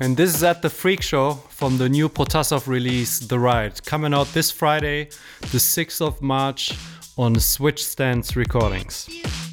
And this is at the Freak Show from the new Protasov release, The Ride, coming out this Friday, the 6th of March on Switch Stance Recordings.